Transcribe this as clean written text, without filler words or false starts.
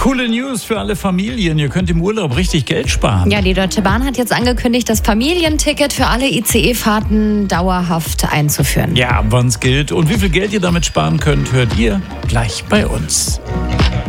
Coole News für alle Familien. Ihr könnt im Urlaub richtig Geld sparen. Ja, die Deutsche Bahn hat jetzt angekündigt, das Familienticket für alle ICE-Fahrten dauerhaft einzuführen. Ja, wann es gilt und wie viel Geld ihr damit sparen könnt, hört ihr gleich bei uns.